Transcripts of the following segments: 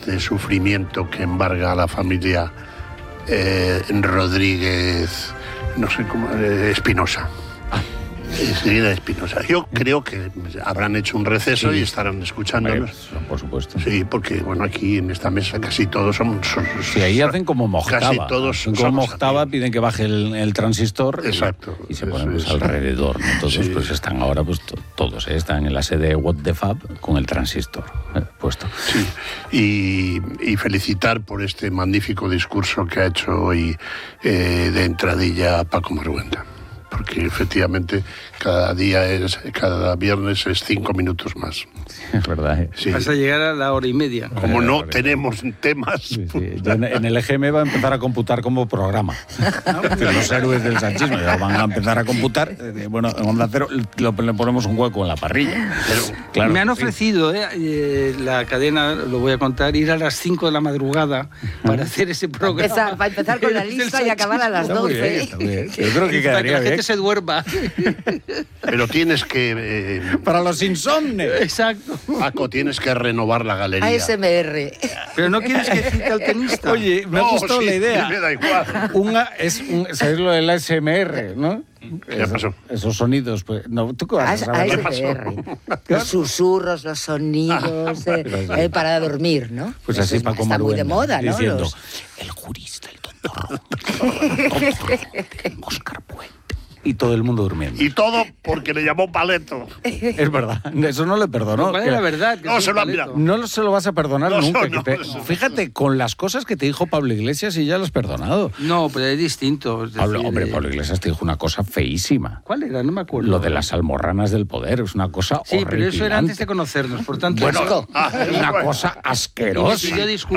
este sufrimiento que embarga a la familia Rodríguez, no sé cómo, Espinosa. Enseguida Espinosa. Yo creo que habrán hecho un receso y estarán escuchándonos. Por supuesto. Sí, porque bueno, aquí en esta mesa casi todos son... Sí, ahí hacen como Mojtaba. Casi todos como Mojtaba, piden que baje el transistor. Exacto. Y se ponen pues alrededor, ¿no? Entonces pues están ahora pues todos, están en la sede de What the Fab con el transistor puesto. Sí, y felicitar por este magnífico discurso que ha hecho hoy de entradilla Paco Marguenda. Porque efectivamente cada viernes es 5 minutos más. Sí, es verdad. Sí. Vas a llegar a la hora y media. Como no tenemos temas... Sí. Yo en el EGM va a empezar a computar como programa. Los héroes del sanchismo ya van a empezar a computar. Bueno, en Onda Cero le ponemos un hueco en la parrilla. Pero, claro, me han ofrecido, la cadena, lo voy a contar, ir a las 5 de la madrugada para hacer ese programa. Para empezar con la lista y acabar a las 12. Está muy bien. Yo creo que quedaría bien. Se duerma. Pero tienes que... para los insomnes. Exacto. Paco, tienes que renovar la galería. ASMR. Pero no quieres que cite al tenista. Oye, me ha gustado la idea. Me da igual. ¿Sabes lo del ASMR, no? ¿Qué pasó? Esos sonidos, pues... No, ¿tú qué vas a saber? ASMR. Los susurros, los sonidos, para dormir, ¿no? Pues así, Paco está muy de moda, ¿no? Diciendo, el jurista, el doctor Óscar Puente. Y todo el mundo durmiendo. Y todo porque le llamó paleto. Es verdad, eso no le perdonó. ¿Cuál es la verdad? No se lo han mirado. No se lo vas a perdonar nunca. Fíjate, con las cosas que te dijo Pablo Iglesias y ya lo has perdonado. No, pero es distinto. Es decir, Pablo Iglesias te dijo una cosa feísima. ¿Cuál era? No me acuerdo. Lo de las almorranas del poder, es una cosa horripilante. Sí, pero eso era antes de conocernos, por tanto... Bueno, una cosa asquerosa.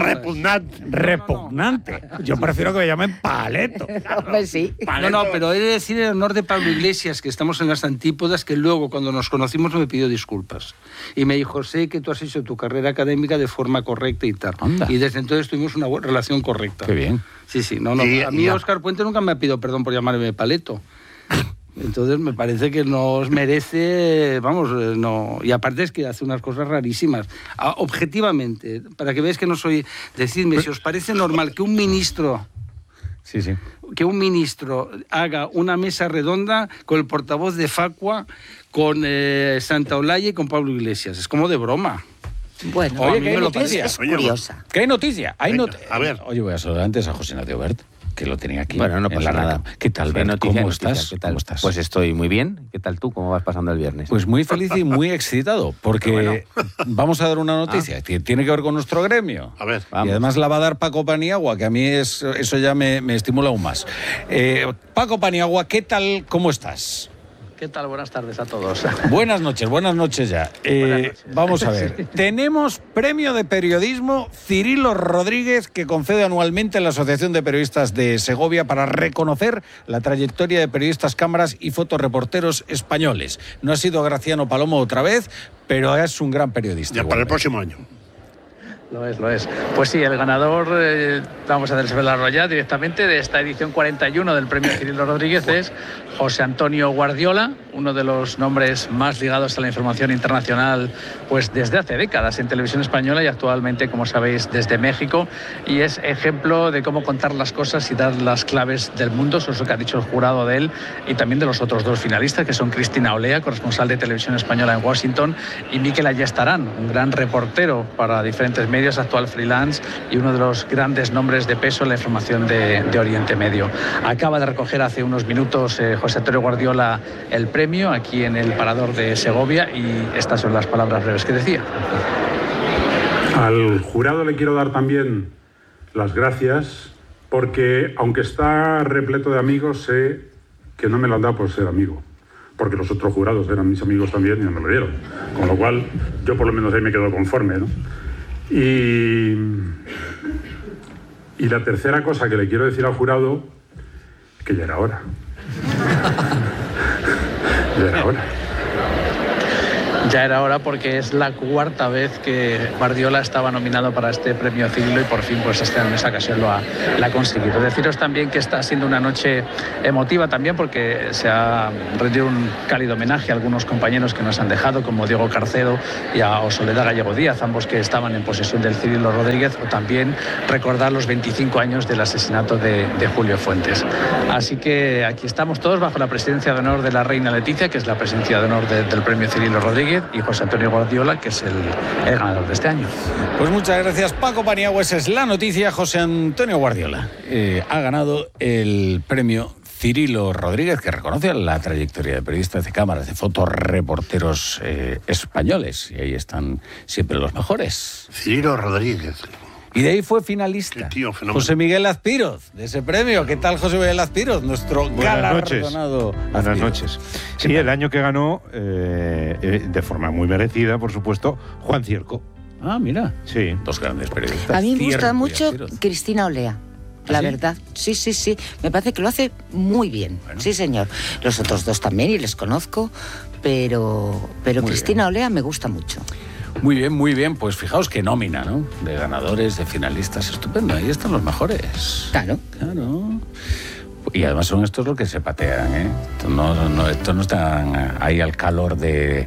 Repugnante. Yo prefiero que me llamen paleto. Sí. No, pero he de decir en honor de Pablo Iglesias, que estamos en las antípodas, que luego, cuando nos conocimos, me pidió disculpas. Y me dijo, sé que tú has hecho tu carrera académica de forma correcta y tal. Anda. Y desde entonces tuvimos una relación correcta. Qué bien. Sí. No, a mí Óscar Puente nunca me ha pedido perdón por llamarme paleto. Entonces me parece que nos merece, no. Y aparte es que hace unas cosas rarísimas. Objetivamente, para que veáis que no soy... Decidme, si os parece normal que un ministro... Sí. Que un ministro haga una mesa redonda con el portavoz de Facua, con Santaolalla y con Pablo Iglesias. Es como de broma. Bueno, oye, ¿qué noticia? Es curiosa. ¿Qué noticia? A ver. Oye, voy a saludar antes a José Ignacio Bert, que lo tenía aquí. Bueno, no pasa nada. ¿Qué tal, Bert? ¿Cómo estás? ¿Qué tal? ¿Cómo estás? Pues estoy muy bien. ¿Qué tal tú? ¿Cómo vas pasando el viernes? Pues muy feliz y muy excitado, porque vamos a dar una noticia que tiene que ver con nuestro gremio. A ver, Y además la va a dar Paco Paniagua, que a mí eso ya me estimula aún más. Paco Paniagua, ¿qué tal? ¿Cómo estás? ¿Qué tal? Buenas tardes a todos. Buenas noches ya. Vamos a ver. Tenemos premio de periodismo Cirilo Rodríguez, que concede anualmente la Asociación de Periodistas de Segovia para reconocer la trayectoria de periodistas, cámaras y fotoreporteros españoles. No ha sido Graciano Palomo otra vez, pero es un gran periodista. Ya para el próximo año. Lo es. Pues sí, el ganador, vamos a desvelarlo ya directamente, de esta edición 41 del premio Cirilo Rodríguez es José Antonio Guardiola, uno de los nombres más ligados a la información internacional pues desde hace décadas en televisión española y actualmente, como sabéis, desde México, y es ejemplo de cómo contar las cosas y dar las claves del mundo. Eso es lo que ha dicho el jurado de él y también de los otros dos finalistas, que son Cristina Olea, corresponsal de televisión española en Washington, y Mikel Ayestarán, un gran reportero para diferentes medios, actual freelance y uno de los grandes nombres de peso en la información de Oriente Medio. Acaba de recoger hace unos minutos José Antonio Guardiola el premio aquí en el Parador de Segovia, y estas son las palabras breves que decía. Al jurado le quiero dar también las gracias, porque aunque está repleto de amigos, sé que no me lo han dado por ser amigo, porque los otros jurados eran mis amigos también y no me lo dieron, con lo cual yo por lo menos ahí me quedo conforme, ¿no? Y la tercera cosa que le quiero decir al jurado, que ya era hora. Ya era hora, porque es la cuarta vez que Guardiola estaba nominado para este premio Cirilo y por fin pues en esta ocasión lo ha conseguido. Deciros también que está siendo una noche emotiva también, porque se ha rendido un cálido homenaje a algunos compañeros que nos han dejado, como Diego Carcedo y a Soledad Gallego Díaz, ambos que estaban en posesión del Cirilo Rodríguez, o también recordar los 25 años del asesinato de Julio Fuentes. Así que aquí estamos todos bajo la presidencia de honor de la reina Leticia, que es la presidencia de honor del premio Cirilo Rodríguez, y José Antonio Guardiola, que es el ganador de este año. Pues muchas gracias, Paco Paniagua. Esa es la noticia. José Antonio Guardiola ha ganado el premio Cirilo Rodríguez, que reconoce la trayectoria de periodistas de cámaras, de fotoreporteros españoles, y ahí están siempre los mejores. Cirilo Rodríguez. Y de ahí fue finalista José Miguel Azpiroz, de ese premio. ¿Qué tal, José Miguel Azpiroz? Nuestro galardonado Azpiroz. Buenas noches. Sí, el año que ganó, de forma muy merecida, por supuesto, Juan Cierco. Ah, mira. Sí. Dos grandes periodistas. A mí me gusta Cierco y mucho Azpiroz. Cristina Olea. La verdad, sí. Me parece que lo hace muy bien. Bueno. Sí, señor. Los otros dos también, y les conozco, pero Cristina Olea me gusta mucho. Muy bien, muy bien. Pues fijaos qué nómina, ¿no? De ganadores, de finalistas. Estupendo. Ahí están los mejores. Claro. Y además son estos los que se patean, ¿eh? Estos no están ahí al calor de